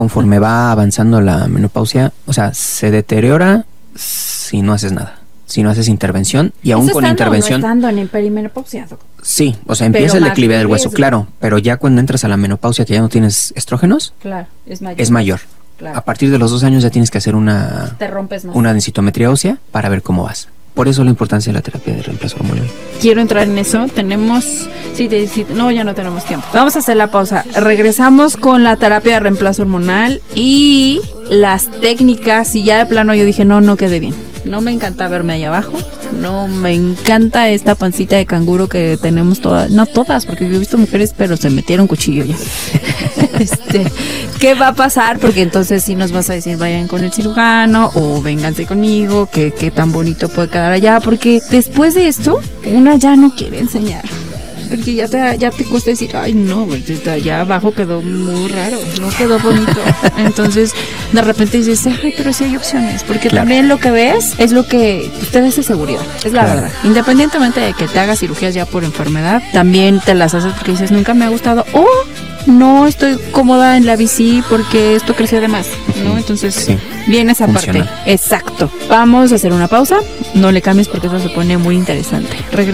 Conforme va avanzando la menopausia, o sea, se deteriora si no haces nada, si no haces intervención, y aún con intervención... No estando en perimenopausia. Sí, o sea, empieza el declive del hueso, claro, pero ya cuando entras a la menopausia que ya no tienes estrógenos, claro, es mayor. Claro. A partir de los 2 años ya tienes que hacer una densitometría ósea para ver cómo vas. Por eso la importancia de la terapia de reemplazo hormonal. Quiero entrar en eso. Tenemos... no, ya no tenemos tiempo. Vamos a hacer la pausa. Regresamos con la terapia de reemplazo hormonal y las técnicas. Y ya de plano yo dije, no quedé bien. No me encanta verme ahí abajo. No me encanta esta pancita de canguro que tenemos todas. No todas, porque yo he visto mujeres, pero se metieron cuchillo ya. ¿Qué va a pasar? Porque entonces sí nos vas a decir, vayan con el cirujano o vénganse conmigo, que tan bonito puede quedar allá. Porque después de esto, una ya no quiere enseñar. Porque ya te cuesta decir, ay no, allá abajo quedó muy raro, no quedó bonito. Entonces, de repente dices, ay, pero sí hay opciones. Porque también lo que ves es lo que te da esa seguridad, es la verdad. Independientemente de que te hagas cirugías ya por enfermedad, también te las haces porque dices, nunca me ha gustado. O no estoy cómoda en la bici porque esto creció de más, ¿no? Entonces, viene esa parte. Exacto. Vamos a hacer una pausa. No le cambies porque eso se pone muy interesante.